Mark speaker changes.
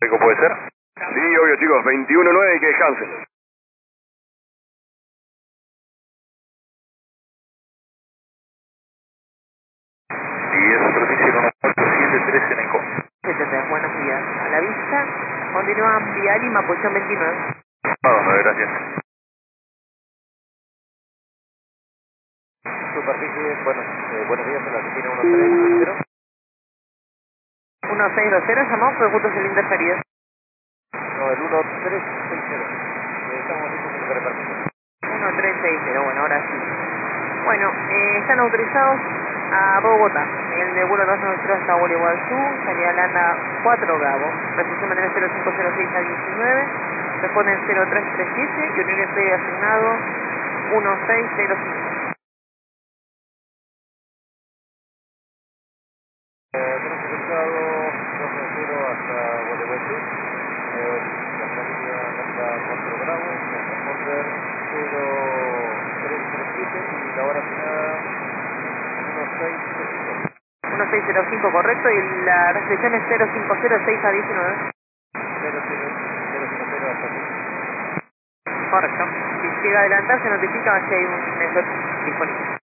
Speaker 1: ¿Puede ser? Sí, obvio, chicos. 21-9 y que descansen. Y es otro oficial 1-7-3 en ECO.
Speaker 2: 73, buenos días. A la vista, continúan vía Lima, posición 29.
Speaker 1: ¿A dónde? Gracias.
Speaker 3: Superficie, bueno, buenos días, en la Argentina 1300.
Speaker 2: 1620, llamamos por punto del interferido.
Speaker 3: No, el 1360. Estamos listos para el permiso.
Speaker 2: 1360, bueno, ahora sí. Bueno, están autorizados a Bogotá. El de vuelo 290 hasta Gualeguaychú, salida Landa 4 Bravo. Precisión manera 0506 a 19. Responden 0337 y un INP asignado 1605.
Speaker 3: Tenemos realizado 290 hasta Gualeguaychú. La salida Landa 4 Bravo, nos responder 0307 y la hora final 1605.
Speaker 2: 1605, correcto, y la restricción es 0506 a 19.
Speaker 3: 0050 hasta aquí.
Speaker 2: Correcto. Si llega a adelantar, se notifica si hay un slot disponible.